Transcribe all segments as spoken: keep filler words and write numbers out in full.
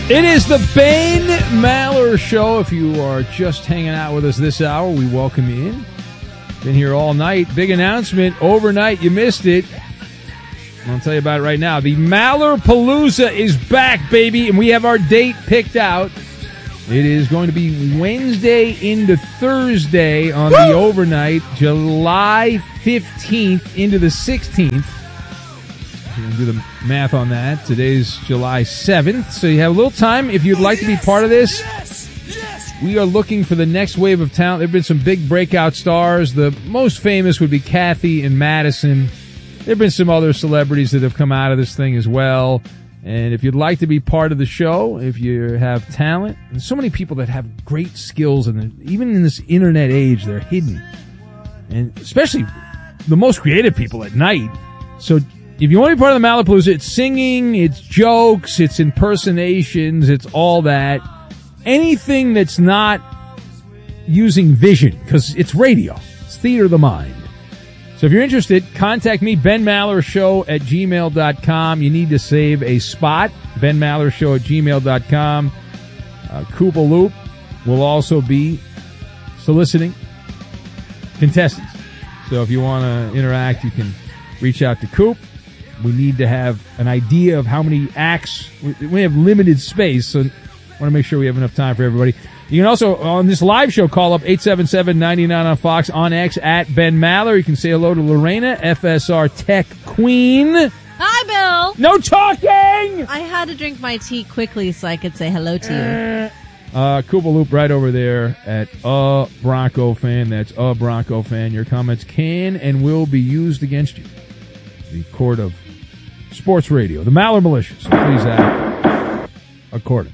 It is the Ben Maller Show. If you are just hanging out with us this hour, we welcome you in. Been here all night. Big announcement overnight. You missed it. I'll tell you about it right now. The Maller Palooza is back, baby, and we have our date picked out. It is going to be Wednesday into Thursday on Woo! The overnight, July fifteenth into the sixteenth. We're going to do the math on that. Today's July seventh, so you have a little time if you'd like to be part of this. We are looking for the next wave of talent. There have been some big breakout stars. The most famous would be Kathy and Madison. There have been some other celebrities that have come out of this thing as well. And if you'd like to be part of the show, if you have talent, and so many people that have great skills, and even in this internet age, they're hidden. And especially the most creative people at night. So if you want to be part of the Malapalooza, it's singing, it's jokes, it's impersonations, it's all that. Anything that's not using vision, because it's radio. It's theater of the mind. So if you're interested, contact me, Ben Maller Show at gmail dot com. You need to save a spot, Ben Maller Show at gmail dot com. Uh, Koopa Loop will also be soliciting contestants. So if you want to interact, you can reach out to Coop. We need to have an idea of how many acts. We have limited space, so I want to make sure we have enough time for everybody. You can also, on this live show, call up eight seven seven, nine nine on Fox, on X, at Ben Maller. You can say hello to Lorena, F S R Tech Queen. Hi, Bill. No talking! I had to drink my tea quickly so I could say hello to you. Uh, Koopa Loop right over there at A Bronco Fan. That's A Bronco Fan. Your comments can and will be used against you. The court of sports radio. The Maller Militias. Please act accordingly.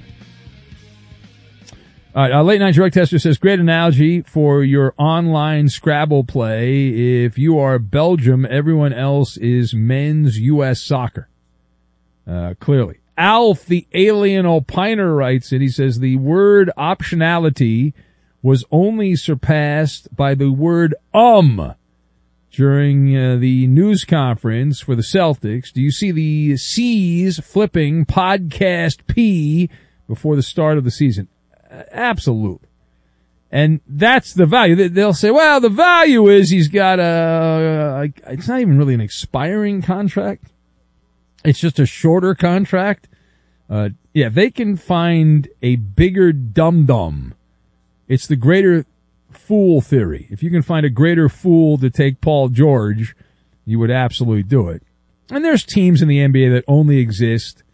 All right, uh, Late Night Drug Tester says, great analogy for your online Scrabble play. If you are Belgium, everyone else is men's U S soccer. Uh, clearly. Alf, the alien opiner, writes it. He says, the word optionality was only surpassed by the word um during uh, the news conference for the Celtics. Do you see the C's flipping podcast P before the start of the season? Absolutely. And that's the value. They'll say, well, the value is he's got a, it's not even really an expiring contract. It's just a shorter contract. Uh, yeah, they can find a bigger dum-dum. It's the greater fool theory. If you can find a greater fool to take Paul George, you would absolutely do it. And there's teams in the N B A that only exist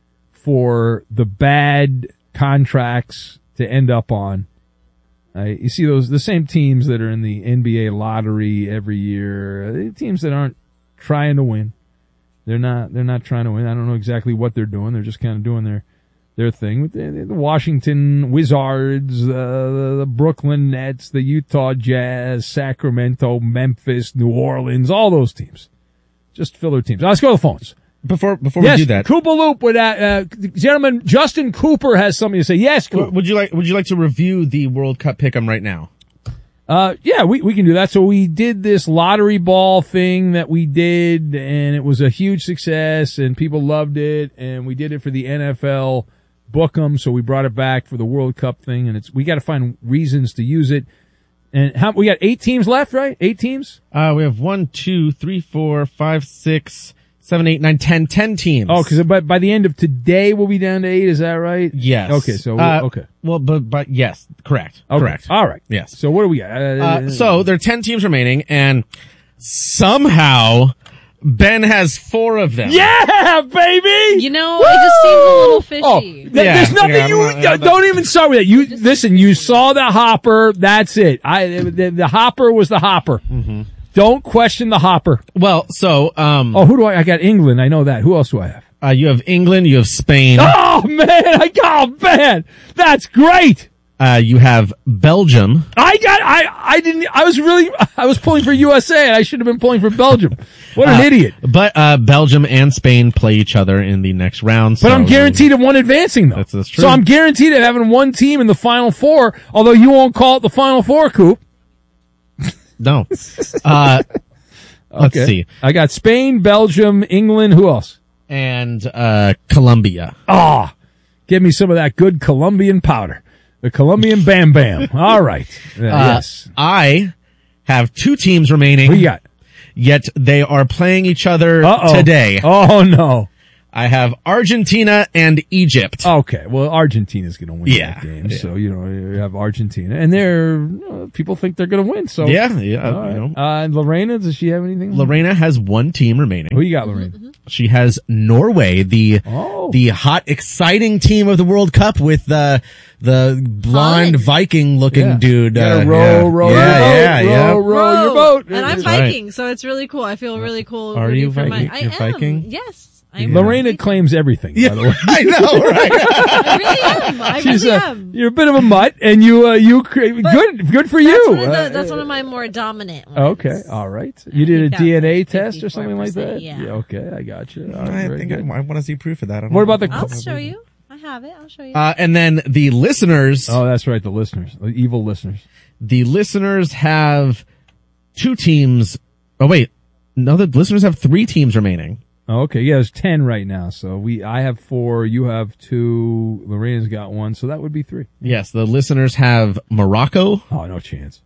for the bad contracts to end up on. Uh, you see those, the same teams that are in the N B A lottery every year, teams that aren't trying to win. They're not, they're not trying to win. I don't know exactly what they're doing. They're just kind of doing their, their thing. With the, the Washington Wizards, uh, the Brooklyn Nets, the Utah Jazz, Sacramento, Memphis, New Orleans, all those teams. Just filler teams. Now, let's go to the phones. Before before yes, we do that, Koopa Loop with that, uh, gentleman Justin Cooper has something to say. Yes, Coop. Would you like Would you like to review the World Cup pick'em right now? Uh, yeah, we we can do that. So we did this lottery ball thing that we did, and it was a huge success, and people loved it, and we did it for the N F L Book'em, so we brought it back for the World Cup thing, and it's we got to find reasons to use it. And how we got eight teams left, right? Eight teams. Uh, we have one, two, three, four, five, six. Seven, eight, nine, ten, ten teams. Oh, because by, by the end of today, we'll be down to eight. Is that right? Yes. Okay. So, uh, okay. Well, but, but yes, correct. Okay. Correct. All right. Yes. So what do we got? Uh, uh, so there are ten teams remaining, and somehow Ben has four of them. Yeah, baby! You know, Woo! It just seems a little fishy. Oh, th- yeah, there's nothing yeah, you, I'm, I'm, don't even start with that. You, listen, you saw the hopper. That's it. I, the, the hopper was the hopper. Mm-hmm. Don't question the hopper. Well, so, um. Oh, who do I, I got England. I know that. Who else do I have? Uh, you have England, you have Spain. Oh, man. I got, oh, man. That's great. Uh, you have Belgium. I got, I, I didn't, I was really, I was pulling for U S A and I should have been pulling for Belgium. What an uh, idiot. But, uh, Belgium and Spain play each other in the next round. But so, I'm guaranteed of one advancing though. That's, that's true. So I'm guaranteed of having one team in the Final Four, although you won't call it the Final Four, Coop. No. Uh, let's okay. see. I got Spain, Belgium, England, who else? And, uh, Colombia. Ah. Give me some of that good Colombian powder. The Colombian Bam Bam. All right. Uh, Uh, yes. I have two teams remaining. What you got? Yet they are playing each other Uh-oh. today. Oh, no. I have Argentina and Egypt. Okay, well, Argentina's going to win Yeah, that game. yeah. So, you know, you have Argentina. And they're, uh, people think they're going to win. So, Yeah, yeah. All right. You know. Uh, and Lorena, does she have anything? Lorena has one team remaining. Who you got, Lorena? She has Norway, the Oh. the hot, exciting team of the World Cup with the the blonde Holland. Viking looking Yeah. dude. You gotta uh, row, yeah. row, yeah, row, yeah, row, yeah. row, row your boat. And I'm That's right. Viking, so it's really cool. I feel really cool. Are rooting you for my- Viking? I You're am. Viking? Yes. I'm Lorena claims everything, by the way. I know, right? I really am. I She's really a, am. you're a bit of a mutt, and you, uh, you, cra- good, good for That's, you. one of the, Uh, that's one of my more dominant ones. Okay, all right. You did a think D N A that's like test or something like that? fifty-four percent, yeah. Okay, I got you. All right, I very think good. I, I want to see proof of that. I don't What know. about the? I'll show you. I have it. I'll show you. Uh, and then the listeners, Oh, that's right. The listeners, the evil listeners. the listeners have two teams. Oh wait, no, the listeners have three teams remaining. Oh, okay, yeah, there's ten right now. So we, I have four, you have two, Lorena's got one, so that would be three. Yes, the listeners have Morocco, Oh, no chance.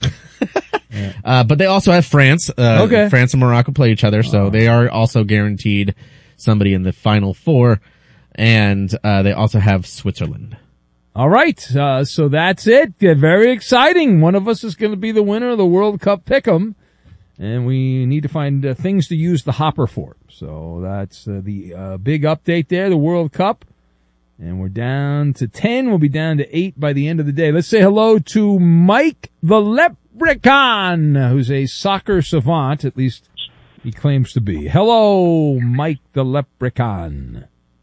uh, but they also have France. Uh, Okay. France and Morocco play each other, so they are also guaranteed somebody in the final four. And uh, they also have Switzerland. All right, uh, so that's it. Yeah, very exciting. One of us is going to be the winner of the World Cup Pick'em, and we need to find uh, things to use the hopper for. So that's uh, the uh, big update there, the World Cup. And we're down to ten. We'll be down to eight by the end of the day. Let's say hello to Mike the Leprechaun, who's a soccer savant, at least he claims to be. Hello, Mike the Leprechaun.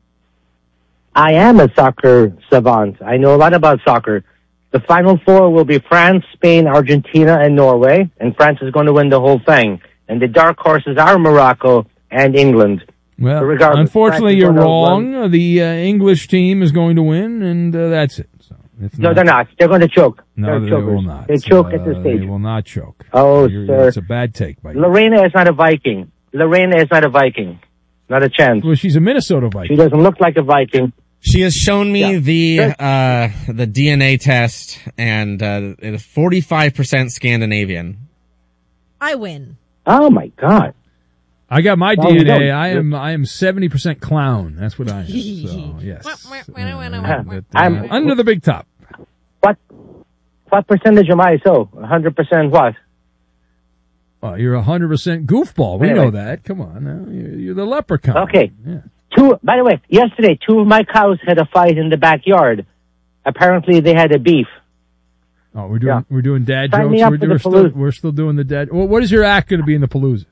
I am a soccer savant. I know a lot about soccer. The final four will be France, Spain, Argentina, and Norway, and France is going to win the whole thing. And the dark horses are Morocco and England. Well, But regardless, unfortunately, France is you're gonna wrong. The uh, English team is going to win, and uh, that's it. So, if No, they're not. They're going to choke. No, they're they chokers. will not. They choke Uh, at this stage. They will not choke. Oh, You're- sir. It's a bad take by you. Lorena is not a Viking. Lorena is not a Viking. Not a chance. Well, she's a Minnesota She Viking. doesn't look like a Viking. She has shown me Yeah. the Good. uh, the D N A test, and uh, it is forty-five percent Scandinavian. I win. Oh, my God. I got my Well, D N A. we don't- I am I am seventy percent clown. That's what I am. So, yes. Uh, but, uh, I'm- under the big top. What what percentage am I so? one hundred percent what? Well, you're a hundred percent goofball. We Anyway. know that. Come on, now. You're, you're the leprechaun. Okay. Yeah. Two, by the way, yesterday, two of my cows had a fight in the backyard. Apparently, they had a beef. Oh, we're doing Yeah. we're doing dad Sign jokes. me up We're, for we're the still Palooza. we're still doing the dad. Well, what is your act going to be in the Palooza?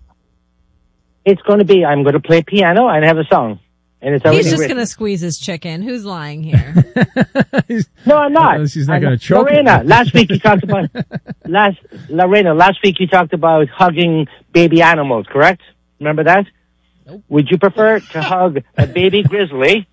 It's going to be, I'm going to play piano and have a song. And it's already He's just written. going to squeeze his chicken. Who's lying here? No, I'm not. Uh, she's not I'm gonna choke it. Lorena, last week you talked about, last, Lorena, last week you talked about hugging baby animals, correct? Remember that? Nope. Would you prefer to hug a baby grizzly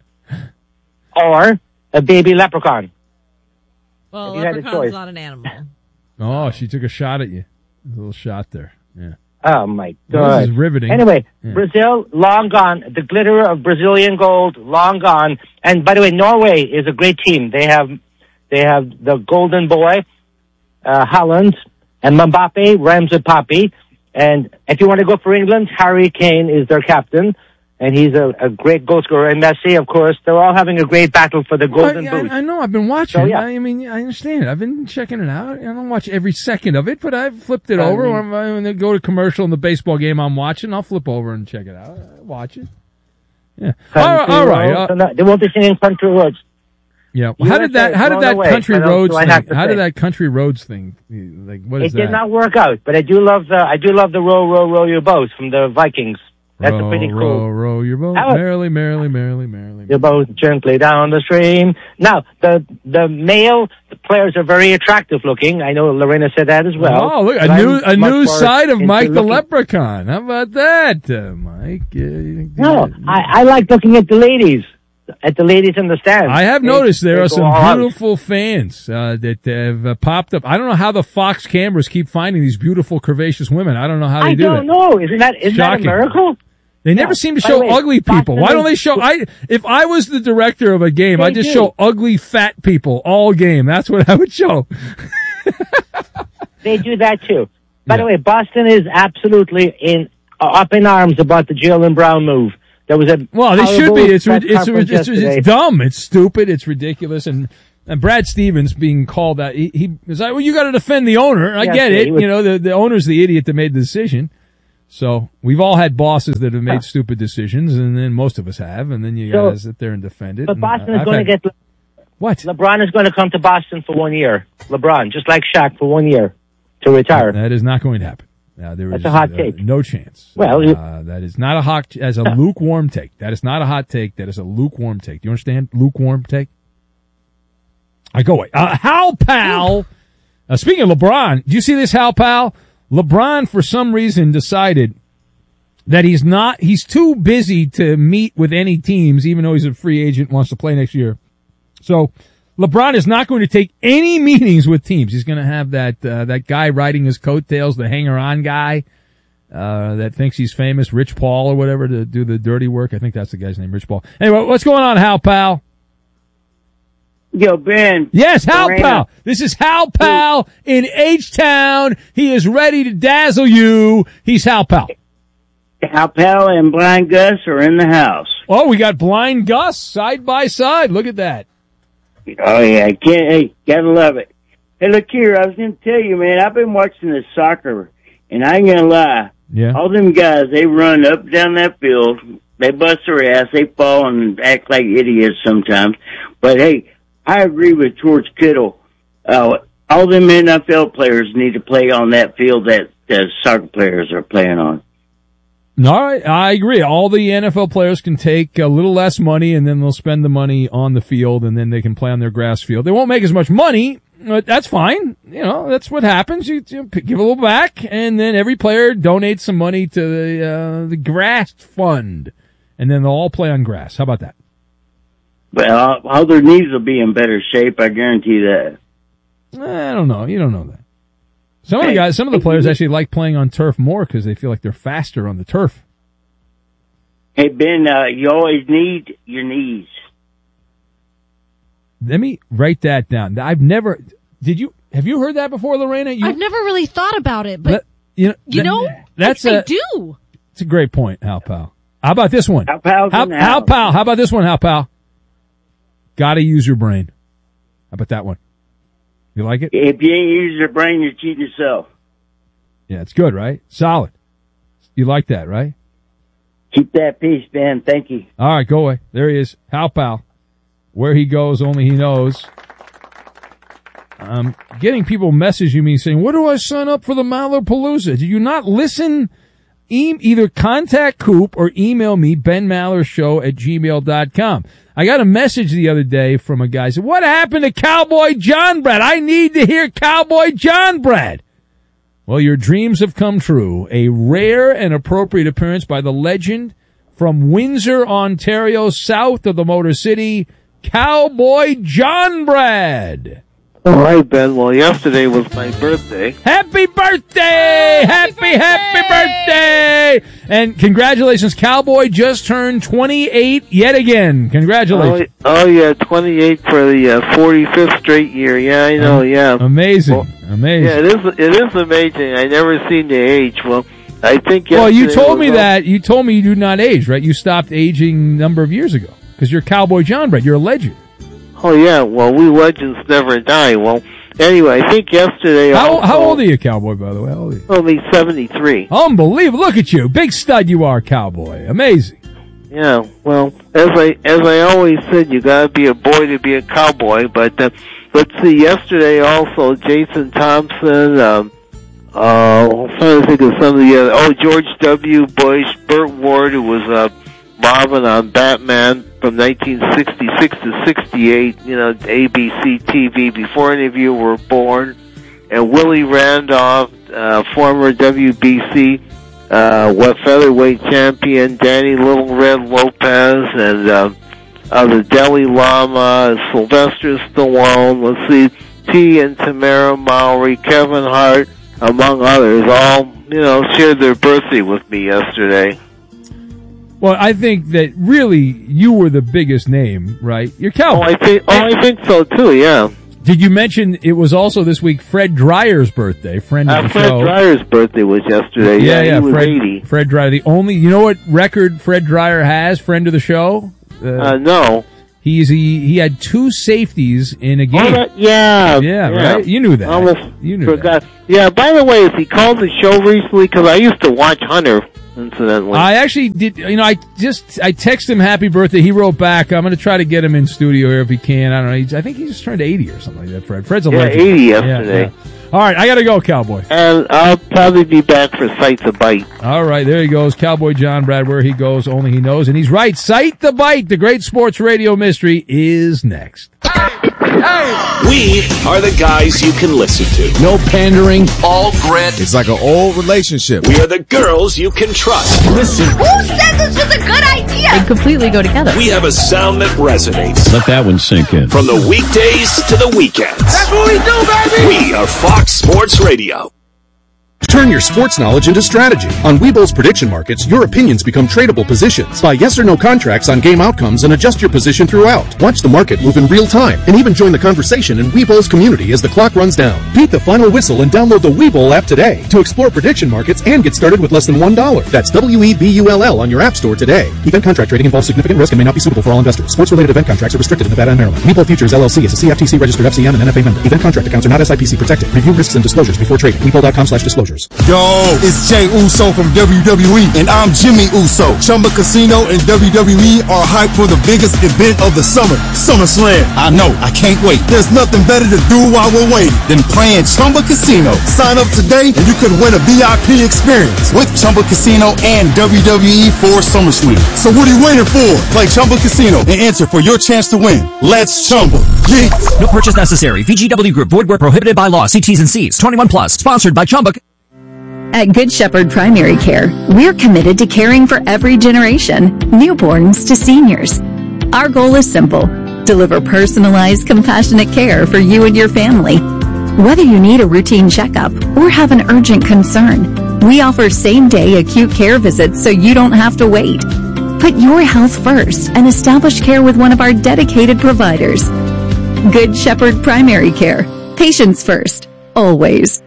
or a baby leprechaun? Well, If you had a leprechaun's choice. not an animal. Oh, she took a shot at you. A little shot there. Yeah. Oh my This God. is riveting. Anyway, Yeah. Brazil, long gone. The glitter of Brazilian gold, long gone. And by the way, Norway is a great team. They have, they have the golden boy, uh, Haaland, and Mbappe, Ramsey Papi. And if you want to go for England, Harry Kane is their captain. And he's a, a great goal scorer. And Messi, of course, they're all having a great battle for the golden Well, boot. I, I know. I've been watching. So, yeah. I mean, I understand. I've been checking it out. I don't watch every second of it, but I've flipped it I over. mean- when, I, when they go to commercial in the baseball game I'm watching, I'll flip over and check it out. I watch it. Yeah. All right. Country All right. roads. Uh, So no, they won't be singing country roads. yeah. Well, how did that? U S A How did blown that away, country but roads also I thing? have to How say- did that country roads thing? Like, what is It that? did not work out, but I do love the I do love the row row row your boat from the Vikings. That's row, a pretty row, cool. row your boat How- merrily, merrily, merrily, merrily. Your boat gently down the stream. Now the the male players are very attractive looking. I know Lorena said that as well. Oh, look, a but I'm new a much new more side of into Mike the looking- Leprechaun. How about that, uh, Mike? Uh, No, I, I like looking at the ladies, at the ladies in the stands. I have They- noticed there they are go some all out. beautiful fans uh, that have uh, popped up. I don't know how the Fox cameras keep finding these beautiful, curvaceous women. I don't know how they I do don't that. know. Isn't that isn't Shocking. that a miracle? They never Yeah. seem to By show the way, ugly people. Boston Why don't is- they show? I if I was the director of a game, They I'd just do. show ugly fat people all game. That's what I would show. They do that too. By Yeah. the way, Boston is absolutely in uh, up in arms about the Jaylen Brown move. There was a Well, they should horrible be. It's press it's, it's, conference it's, yesterday. it's dumb. It's stupid. It's ridiculous. And and Brad Stevens being called out. He, he was like, well, you got to defend the owner. I Yes, get yeah, it. he was- You know, the the owner's the idiot that made the decision. So we've all had bosses that have made Huh. stupid decisions, and then most of us have, and then you So- got to sit there and defend it. But and Boston I've is going to had- get what? LeBron is going to come to Boston for one year. LeBron, just like Shaq, for one year to retire. That is not going to happen. Uh, there That's is a hot uh, take. no chance. Well, you- uh, that is not a hot. As a lukewarm take. That is not a hot take. That is a lukewarm take. Do you understand? Lukewarm take. I go away. Uh, Hal Pal. Uh, speaking of LeBron, do you see this, Hal Pal? LeBron, for some reason, decided that he's not. He's too busy to meet with any teams, even though he's a free agent, wants to play next year. So LeBron is not going to take any meetings with teams. He's going to have that uh, that guy riding his coattails, the hanger-on guy uh, that thinks he's famous, Rich Paul or whatever, to do the dirty work. I think that's the guy's name, Rich Paul. Anyway, what's going on, Hal Pal? Yo, Ben. Yes, Hal Moreno. Pal. This is Hal Pal in H-Town. He is ready to dazzle you. He's Hal Pal. Hal Pal and Blind Gus are in the house. Oh, we got Blind Gus side by side. Look at that. Oh, yeah. I can't, hey, gotta love it. Hey, look here. I was going to tell you, man, I've been watching the soccer, and I ain't going to lie. Yeah. All them guys, they run up and down that field. They bust their ass. They fall and act like idiots sometimes. But, hey, I agree with George Kittle. Uh, all them N F L players need to play on that field that the soccer players are playing on. All right, I agree. All the N F L players can take a little less money, and then they'll spend the money on the field, and then they can play on their grass field. They won't make as much money, but that's fine. You know, that's what happens. You, you give a little back, and then every player donates some money to the uh, the grass fund, and then they'll all play on grass. How about that? Well, all their knees will be in better shape, I guarantee that. I don't know. You don't know that. Some of the guys, some of the players actually like playing on turf more because they feel like they're faster on the turf. Hey, Ben, uh, you always need your knees. Let me write that down. I've never. Did you? Have you heard that before, Lorena? You, I've never really thought about it, but that- you know, you that- know, that's I, a I do. It's a great point, Hal Pal. How about this one? Hal Pal's Hal, in the Hal house. Pal. How about this one, Hal Pal? Gotta use your brain. How about that one? You like it? If you ain't using your brain, you're cheating yourself. Yeah, it's good, right? Solid. You like that, right? Keep that peace, Ben. Thank you. All right, go away. There he is, Hal Pal. Where he goes, only he knows. I'm getting people messaging me saying, "Where do I sign up for the Mallerpalooza?" Did you not listen? E- either contact Coop or email me, Ben Maller Show at gmail dot com. I got a message the other day from a guy. Said, "What happened to Cowboy John Brad? I need to hear Cowboy John Brad." Well, your dreams have come true. A rare and appropriate appearance by the legend from Windsor, Ontario, south of the Motor City, Cowboy John Brad. All right, Ben. Well, yesterday was my birthday. Happy birthday! Happy, happy birthday! And congratulations, Cowboy just turned twenty-eight yet again. Congratulations. Oh, oh yeah, twenty-eight for the uh, forty-fifth straight year. Yeah, I know. Yeah, Amazing. Well, Amazing. yeah, it is. It is amazing. I never seen the age. Well, I think. Well, you yesterday told me was, uh, that. You told me you do not age, right? You stopped aging a number of years ago because you're Cowboy John Brad. You're a legend. Oh yeah. Well, we legends never die. Well, anyway, I think yesterday. How, also, how old are you, Cowboy, by the way? How old are you? Only seventy-three. Unbelievable. Look at you. Big stud you are, Cowboy. Amazing. Yeah, well, as I as I always said, you gotta be a boy to be a cowboy. But uh, let's see, yesterday also Jason Thompson. Um, uh, I'm trying to think of some of the other. Oh, George W. Bush, Burt Ward, who was uh, Robin on Batman from nineteen sixty-six to sixty-eight. You know, A B C T V before any of you were born, and Willie Randolph, uh, former W B C. Uh, what featherweight champion Danny Little Red Lopez, and uh, uh, the Dalai Lama, Sylvester Stallone, let's see, T and Tamara Mowry, Kevin Hart, among others, all, you know, shared their birthday with me yesterday. Well, I think that really you were the biggest name, right? You're Cowboy. Oh, I think. Oh, I think so too. Yeah. Did you mention it was also this week Fred Dreyer's birthday? Friend of Uh, the Fred show. Dreyer's birthday was yesterday. Yeah, Yeah, yeah. he was Fred, eighty. Fred Dreyer, the only. You know what record Fred Dreyer has? Friend of the show. Uh, no. He's he he had two safeties in a game. Oh, that, yeah, yeah, right. You knew that. Almost you knew forgot. that. Yeah. By the way, has he called the show recently? Because I used to watch Hunter. Incidentally, I actually did. You know, I just I texted him happy birthday. He wrote back. I'm going to try to get him in studio here if he can. I don't know. He's, I think he just turned eighty or something like that. Fred. Fred's a yeah, legend. eighty yesterday. Yeah, yeah. All right, I got to go, Cowboy. And I'll probably be back for Sight the Bite. All right, there he goes, Cowboy John Brad. Where he goes, only he knows, and he's right. Sight the Bite, the great sports radio mystery, is next. We are the guys you can listen to. No pandering, all grit. It's like an old relationship. We are the girls you can trust. Listen. Who said this was a good idea? They completely go together. We have a sound that resonates. Let that one sink in. From the weekdays to the weekends. That's what we do, baby! We are Fox Sports Radio. Turn your sports knowledge into strategy. On Webull's prediction markets, your opinions become tradable positions. Buy yes or no contracts on game outcomes and adjust your position throughout. Watch the market move in real time and even join the conversation in Webull's community as the clock runs down. Beat the final whistle and download the Webull app today to explore prediction markets and get started with less than one dollar. That's W E B U L L on your app store today. Event contract trading involves significant risk and may not be suitable for all investors. Sports-related event contracts are restricted in Nevada and Maryland. Webull Futures L L C is a C F T C registered F C M and N F A member. Event contract accounts are not S I P C protected. Review risks and disclosures before trading. Webull.com slash disclosures. Yo, it's Jay Uso from W W E, and I'm Jimmy Uso. Chumba Casino and W W E are hyped for the biggest event of the summer, SummerSlam. I know, I can't wait. There's nothing better to do while we're waiting than playing Chumba Casino. Sign up today and you could win a V I P experience with Chumba Casino and W W E for SummerSlam. So what are you waiting for? Play Chumba Casino and enter for your chance to win. Let's Chumba. Yeah. No purchase necessary. V G W Group. Void where prohibited by law. See T's and C's. twenty-one plus. Sponsored by Chumba. At Good Shepherd Primary Care, we're committed to caring for every generation, newborns to seniors. Our goal is simple: deliver personalized, compassionate care for you and your family. Whether you need a routine checkup or have an urgent concern, we offer same-day acute care visits so you don't have to wait. Put your health first and establish care with one of our dedicated providers. Good Shepherd Primary Care. Patients first. Always.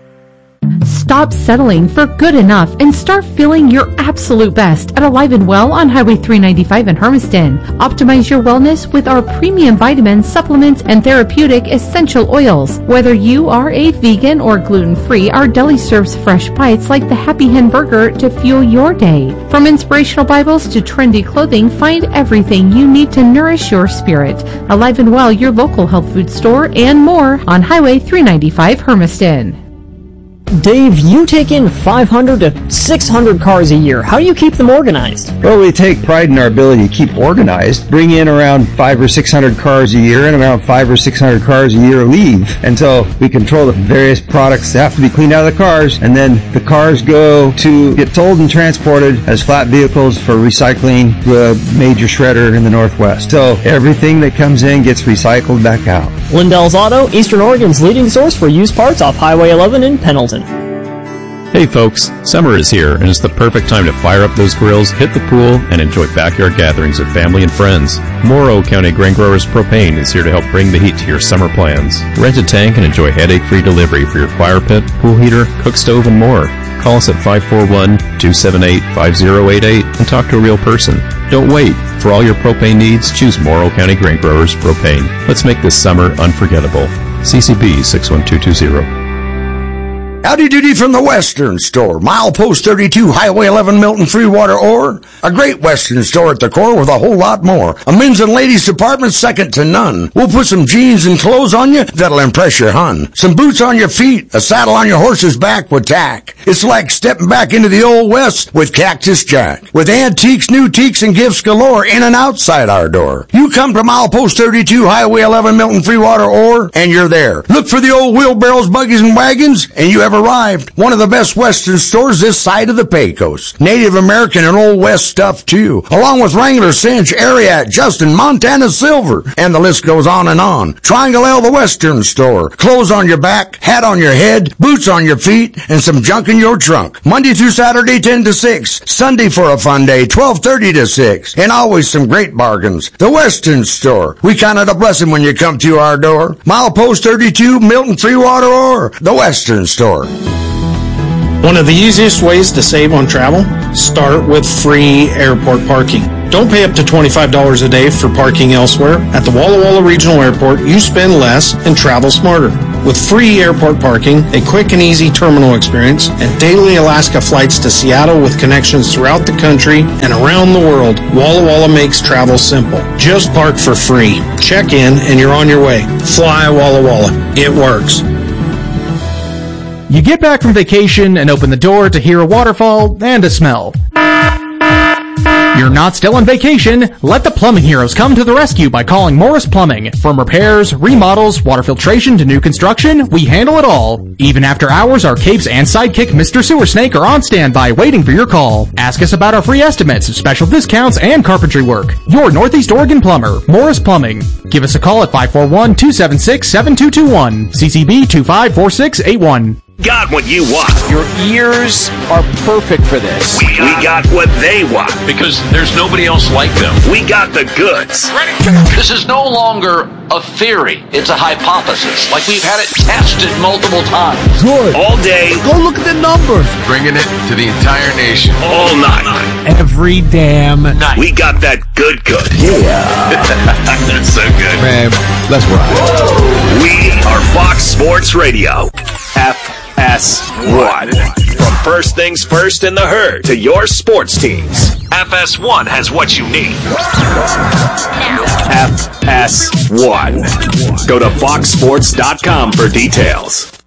Stop settling for good enough and start feeling your absolute best at Alive and Well on Highway three ninety-five in Hermiston. Optimize your wellness with our premium vitamins, supplements, and therapeutic essential oils. Whether you are a vegan or gluten-free, our deli serves fresh bites like the Happy Hen Burger to fuel your day. From inspirational Bibles to trendy clothing, find everything you need to nourish your spirit. Alive and Well, your local health food store, and more on Highway three ninety-five Hermiston. Dave, you take in five hundred to six hundred cars a year. How do you keep them organized? Well, we take pride in our ability to keep organized. Bring in around five or six hundred cars a year, and around five or six hundred cars a year leave until we control the various products that have to be cleaned out of the cars, and then the cars go to get sold and transported as flat vehicles for recycling to a major shredder in the Northwest. So everything that comes in gets recycled back out. Lindell's Auto, Eastern Oregon's leading source for used parts off Highway eleven in Pendleton. Hey folks, summer is here and it's the perfect time to fire up those grills, hit the pool, and enjoy backyard gatherings with family and friends. Morrow County Grain Growers Propane is here to help bring the heat to your summer plans. Rent a tank and enjoy headache-free delivery for your fire pit, pool heater, cook stove, and more. Call us at five four one, two seven eight, five zero eight eight and talk to a real person. Don't wait. For all your propane needs, choose Morrow County Grain Growers Propane. Let's make this summer unforgettable. C C B six one two two zero. Howdy doody from the Western Store, Milepost thirty-two, Highway eleven, Milton, Freewater, Ore. A great Western store at the core with a whole lot more. A men's and ladies department second to none. We'll put some jeans and clothes on you that'll impress your hun. Some boots on your feet, a saddle on your horse's back with tack. It's like stepping back into the old West with Cactus Jack. With antiques, new teaks, and gifts galore in and outside our door. You come to Milepost thirty-two, Highway eleven, Milton, Freewater, Ore, and you're there. Look for the old wheelbarrows, buggies, and wagons, and you have arrived. One of the best Western stores this side of the Pecos. Native American and Old West stuff too, along with Wrangler, Cinch, Ariat, Justin, Montana Silver, and the list goes on and on. Triangle L, the Western store. Clothes on your back, hat on your head, boots on your feet, and some junk in your trunk. Monday through Saturday, ten to six. Sunday for a fun day, twelve thirty to six. And always some great bargains. The Western store. We count it a blessing when you come to our door. Milepost thirty-two, Milton Freewater, or the Western store. One of the easiest ways to save on travel? Start with free airport parking. Don't pay up to twenty-five dollars a day for parking elsewhere. At the Walla Walla Regional Airport, you spend less and travel smarter. With free airport parking, a quick and easy terminal experience, and daily Alaska flights to Seattle with connections throughout the country and around the world, Walla Walla makes travel simple. Just park for free. Check in and you're on your way. Fly Walla Walla. It works. You get back from vacation and open the door to hear a waterfall and a smell. You're not still on vacation. Let the plumbing heroes come to the rescue by calling Morris Plumbing. From repairs, remodels, water filtration to new construction, we handle it all. Even after hours, our capes and sidekick Mister Sewer Snake are on standby waiting for your call. Ask us about our free estimates, special discounts, and carpentry work. Your Northeast Oregon plumber, Morris Plumbing. Give us a call at five four one, two seven six, seven two two one. C C B two five four six eight one. Got what you want. Your ears are perfect for this. We got, we got what they want. Because there's nobody else like them. We got the goods. Ready? This is no longer a theory. It's a hypothesis. Like we've had it tested multiple times. Good. All day. Go look at the numbers. Bringing it to the entire nation. All night. Every damn night. We got that good good. Yeah. That's so good. Man, let's ride. We are Fox Sports Radio. F S one. From first things first in the herd to your sports teams, F S one has what you need. F S one. Go to fox sports dot com for details.